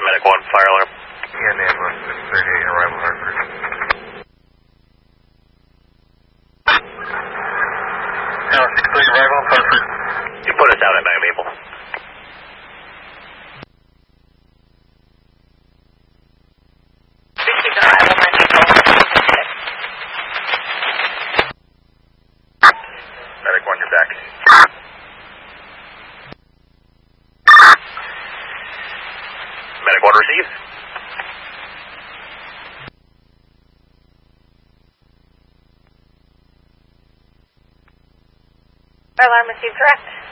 Medic 1, fire alarm. And ambulance 638, arrival Hartford. Tower 638, arrival Hartford. You put us out at 9 Maple. Medic 1, you're back. Medic 1 received. Alarm received, correct.